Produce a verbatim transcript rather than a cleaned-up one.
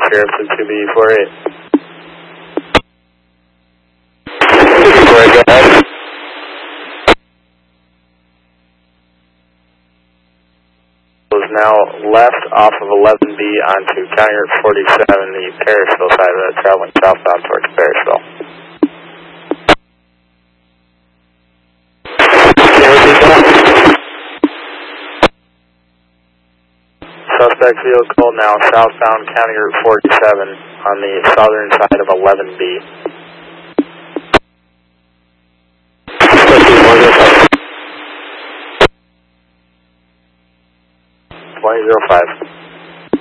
Sheriff to two B forty-eight. two B forty-eight, go ahead. Is now left off of eleven B onto County Route forty-seven, the Parrisville side of it, traveling southbound towards Parrisville. Suspect vehicle now southbound County Route forty-seven on the southern side of eleven B. twenty oh five.